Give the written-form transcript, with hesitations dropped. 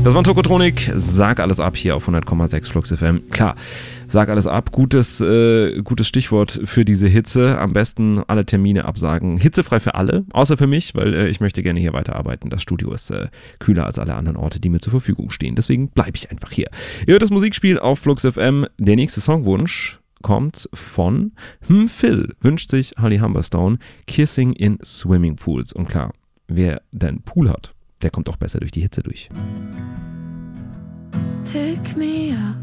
Das war Tokotronik. Sag alles ab hier auf 100,6 Flux FM. Klar, sag alles ab. Gutes Stichwort für diese Hitze. Am besten alle Termine absagen. Hitzefrei für alle, außer für mich, weil ich möchte gerne hier weiterarbeiten. Das Studio ist kühler als alle anderen Orte, die mir zur Verfügung stehen. Deswegen bleibe ich einfach hier. Ihr hört das Musikspiel auf Flux FM. Der nächste Songwunsch kommt von Phil. Wünscht sich Holly Humberstone Kissing in Swimming Pools. Und klar, wer denn Pool hat, der kommt auch besser durch die Hitze durch. Pick me up